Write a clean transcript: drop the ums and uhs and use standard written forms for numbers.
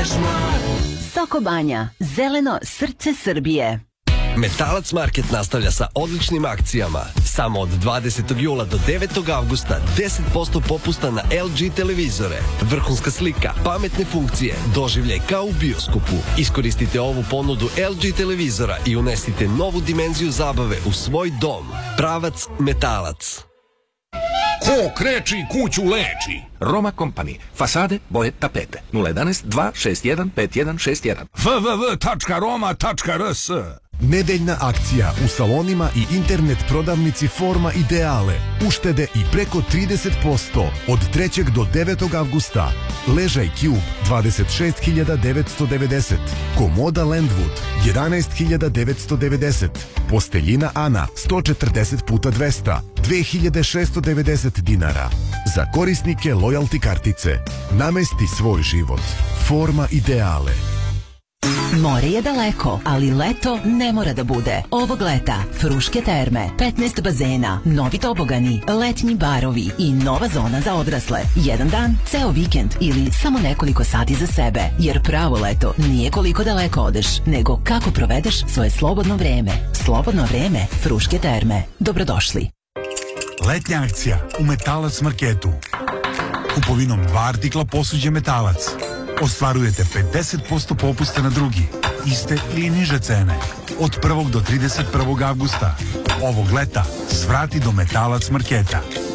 budeš mlad. Soko Banja, zeleno srce Srbije. Metalac Market nastavlja sa odličnim akcijama. Samo od 20. jula do 9. avgusta 10% popusta na LG televizore. Vrhunska slika, pametne funkcije, doživljaj kao u bioskopu. Iskoristite ovu ponudu LG televizora i unesite novu dimenziju zabave u svoj dom. Pravac Metalac. Ko kreči kuću leči. Roma Company. Fasade, boje, tapete. 011 261 5161. www.roma.rs. Nedeljna akcija u salonima i internet prodavnici Forma Ideale. Uštede i preko 30% od 3. do 9. avgusta. Ležaj Cube 26.990. Komoda Landwood 11.990. Posteljina Ana 140x200 2.690 dinara. Za korisnike lojalty kartice. Namesti svoj život. Forma Ideale. More je daleko, ali leto ne mora da bude. Ovog leta Fruške terme, 15 bazena, novi tobogani, letnji barovi i nova zona za odrasle. Jedan dan, ceo vikend ili samo nekoliko sati za sebe. Jer pravo leto nije koliko daleko odeš, nego kako provedeš svoje slobodno vreme. Slobodno vreme Fruške terme. Dobrodošli. Letnja akcija u Metalac Marketu. Kupovinom 2 artikla posuđe Metalac ostvarujete 50% popusta na drugi, iste ili niže cene. Od 1. do 31. avgusta. Ovog leta svrati do Metalac Marketa.